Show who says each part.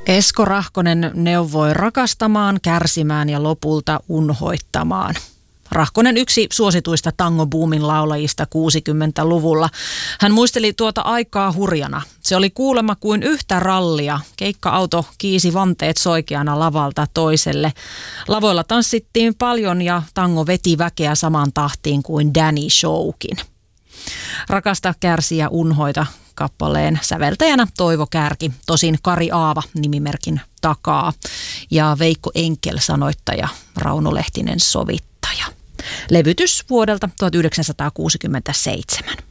Speaker 1: Esko Rahkonen neuvoi rakastamaan, kärsimään ja lopulta unhoittamaan. Rahkonen yksi suosituista tangobuumin laulajista 60-luvulla. Hän muisteli tuota aikaa hurjana. Se oli kuulemma kuin yhtä rallia. Keikka-auto kiisi vanteet soikeana lavalta toiselle. Lavoilla tanssittiin paljon ja tango veti väkeä samaan tahtiin kuin Danny Showkin. Rakasta, kärsi ja unhoita kappaleen säveltäjänä Toivo Kärki, tosin Kari Aava nimimerkin takaa, ja Veikko Enkel sanoittaja, Rauno Lehtinen sovittaja. Levytys vuodelta 1967.